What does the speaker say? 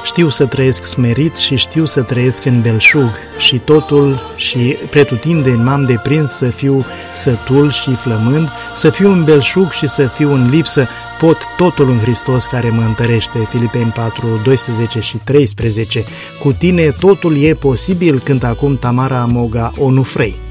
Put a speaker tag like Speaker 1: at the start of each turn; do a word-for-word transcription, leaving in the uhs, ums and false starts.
Speaker 1: știu să trăiesc smerit și știu să trăiesc în belșug și totul și pretutindeni m-am deprins să fiu sătul și flămând, să fiu în belșug și să fiu în lipsă, pot totul în Hristos care mă întărește. Filipeni patru, doisprezece și treisprezece. Cu tine totul e posibil, cânt acum Tamara Moga Onufrei.